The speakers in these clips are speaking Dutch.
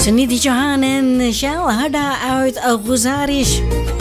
Suniti Chauhan en Shell Hada uit Guzaarish.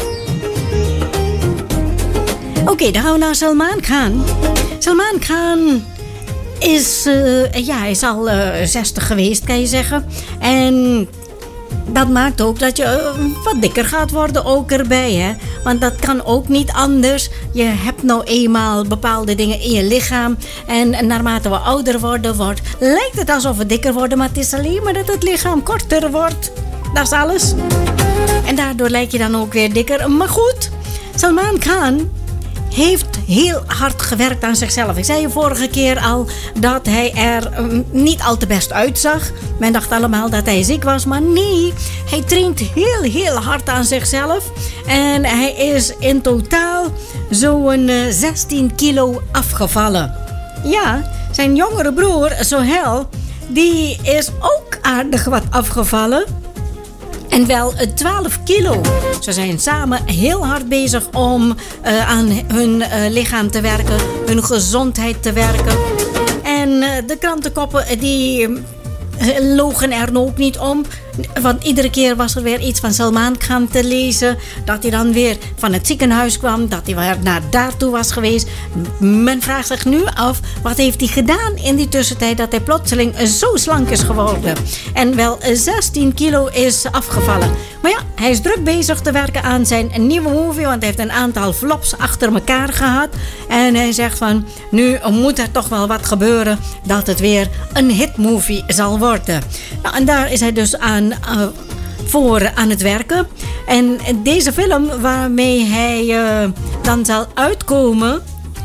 Oké, dan gaan we naar Salman Khan. Salman Khan is, hij is al 60 geweest, kan je zeggen. En dat maakt ook dat je wat dikker gaat worden ook erbij, hè. Want dat kan ook niet anders. Je hebt nou eenmaal bepaalde dingen in je lichaam. En naarmate we ouder worden, lijkt het alsof we dikker worden. Maar het is alleen maar dat het lichaam korter wordt. Dat is alles. En daardoor lijk je dan ook weer dikker. Maar goed, Salman Khan heeft heel hard gewerkt aan zichzelf. Ik zei je vorige keer al dat hij er niet al te best uitzag. Men dacht allemaal dat hij ziek was, maar nee. Hij traint heel hard aan zichzelf. En hij is in totaal zo'n 16 kilo afgevallen. Ja, zijn jongere broer, Sohail, die is ook aardig wat afgevallen. En wel 12 kilo. Ze zijn samen heel hard bezig om aan hun lichaam te werken. Hun gezondheid te werken. En de krantenkoppen die logen er ook niet om. Want iedere keer was er weer iets van Salman Khan te lezen. Dat hij dan weer van het ziekenhuis kwam. Dat hij weer naar daartoe was geweest. Men vraagt zich nu af, wat heeft hij gedaan in die tussentijd dat hij plotseling zo slank is geworden. En wel 16 kilo is afgevallen. Maar ja, hij is druk bezig te werken aan zijn nieuwe movie. Want hij heeft een aantal flops achter elkaar gehad. En hij zegt van, nu moet er toch wel wat gebeuren dat het weer een hitmovie zal worden. Nou, en daar is hij dus voor aan het werken. En deze film waarmee hij dan zal uitkomen,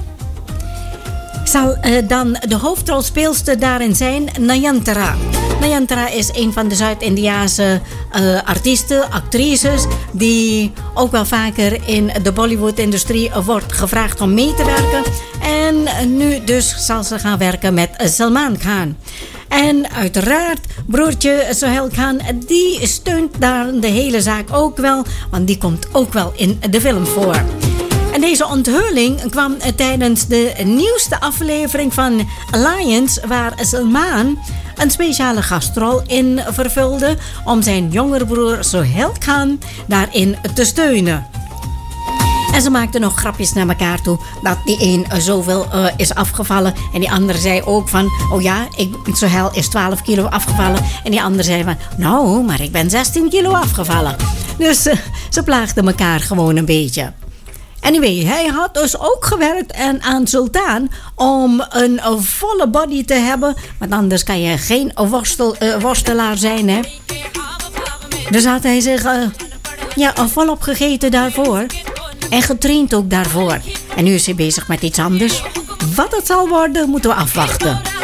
zal dan de hoofdrolspeelster daarin zijn Nayanthara. Nayanthara is een van de Zuid-Indiase artiesten, actrices, die ook wel vaker in de Bollywood-industrie wordt gevraagd om mee te werken. En nu dus zal ze gaan werken met Salman Khan. En uiteraard, broertje Sohail Khan, die steunt daar de hele zaak ook wel, want die komt ook wel in de film voor. En deze onthulling kwam tijdens de nieuwste aflevering van Alliance, waar Salman een speciale gastrol in vervulde om zijn jongere broer Sohail Khan daarin te steunen. En ze maakten nog grapjes naar elkaar toe dat die een zoveel is afgevallen. En die andere zei ook van, oh ja, Sohail is 12 kilo afgevallen. En die andere zei van, nou, maar ik ben 16 kilo afgevallen. Dus ze plaagden elkaar gewoon een beetje. Anyway, hij had dus ook gewerkt aan Sultan om een volle body te hebben. Want anders kan je geen worstelaar zijn, hè. Dus had hij zich volop gegeten daarvoor. En getraind ook daarvoor. En nu is hij bezig met iets anders. Wat het zal worden, moeten we afwachten.